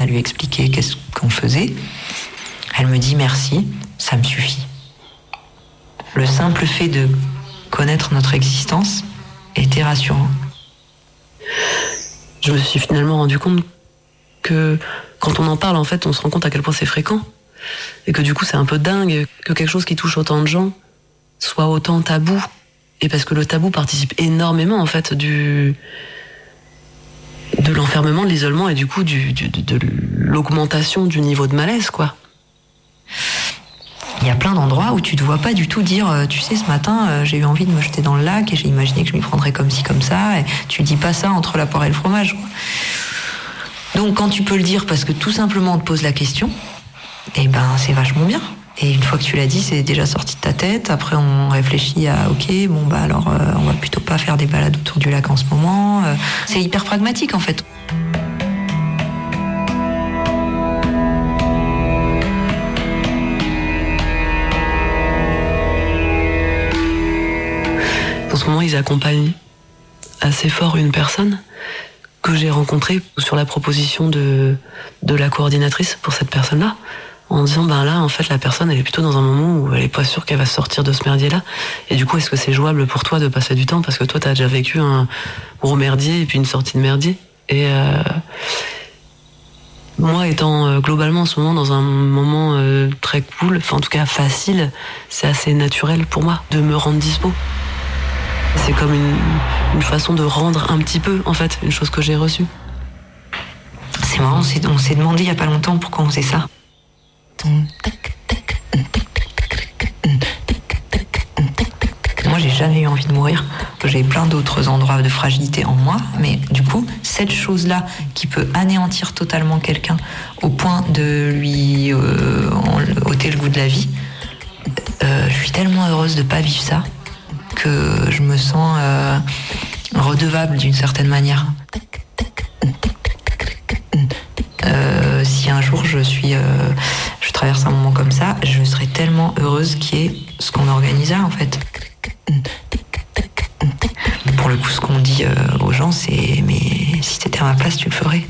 lui expliquer qu'est-ce qu'on faisait. Elle me dit merci, ça me suffit. Le simple fait de connaître notre existence était rassurant. Je me suis finalement rendu compte que quand on en parle, en fait, on se rend compte à quel point c'est fréquent. Et que du coup, c'est un peu dingue que quelque chose qui touche autant de gens soit autant tabou. Et parce que le tabou participe énormément, en fait, de l'enfermement, de l'isolement et du coup, de l'augmentation du niveau de malaise, quoi. Il y a plein d'endroits où tu te vois pas du tout dire tu sais, ce matin j'ai eu envie de me jeter dans le lac et j'ai imaginé que je m'y prendrais comme ci comme ça, et tu dis pas ça entre la poire et le fromage, quoi. Donc quand tu peux le dire parce que tout simplement on te pose la question, et ben c'est vachement bien. Et une fois que tu l'as dit, c'est déjà sorti de ta tête. Après on réfléchit à ok, bon bah alors on va plutôt pas faire des balades autour du lac en ce moment. C'est hyper pragmatique en fait. En ce moment, ils accompagnent assez fort une personne que j'ai rencontrée sur la proposition de la coordinatrice pour cette personne-là, en disant, ben là, en fait, la personne, elle est plutôt dans un moment où elle est pas sûre qu'elle va sortir de ce merdier-là. Et du coup, est-ce que c'est jouable pour toi de passer du temps? Parce que toi, t'as déjà vécu un gros merdier et puis une sortie de merdier. Et moi, étant globalement en ce moment dans un moment très cool, enfin en tout cas facile, c'est assez naturel pour moi de me rendre dispo. C'est comme une façon de rendre un petit peu, en fait, une chose que j'ai reçue. C'est marrant, on s'est demandé il y a pas longtemps pourquoi on faisait ça. Moi, j'ai jamais eu envie de mourir. J'ai plein d'autres endroits de fragilité en moi, mais du coup, cette chose-là qui peut anéantir totalement quelqu'un au point de lui ôter le goût de la vie, je suis tellement heureuse de pas vivre ça que je me sens redevable d'une certaine manière. Si un jour je traverse un moment comme ça, je serais tellement heureuse qu'il y ait ce qu'on organise là, en fait. Pour le coup, ce qu'on dit aux gens, c'est mais si t'étais à ma place, tu le ferais.